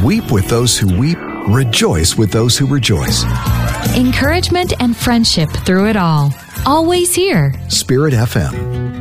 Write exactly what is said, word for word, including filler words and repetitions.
Weep with those who weep. Rejoice with those who rejoice. Encouragement and friendship through it all. Always here. Spirit F M.